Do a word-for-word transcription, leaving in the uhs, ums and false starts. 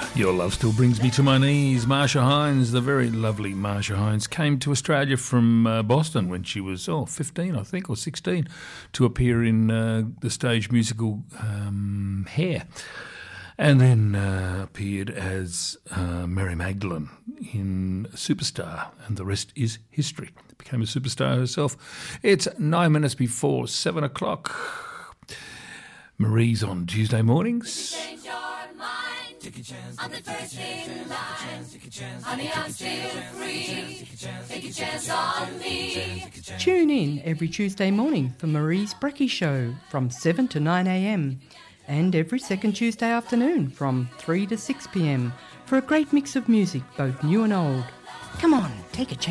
Your Love Still Brings Me to My Knees. Marsha Hines, the very lovely Marsha Hines, came to Australia from uh, Boston when she was, oh, fifteen, I think, or sixteen, to appear in uh, the stage musical um, Hair. And then uh, appeared as uh, Mary Magdalene in Superstar, and the rest is history. Became a superstar herself. It's nine minutes before seven o'clock. Marie's on Tuesday mornings. Take a chance, I'm the first in line. Honey, I'm still free. Take a chance on me. Tune in every Tuesday morning for Marie's Brekkie Show from seven to nine a.m. and every second Tuesday afternoon from three to six p.m. for a great mix of music, both new and old. Come on, take a chance.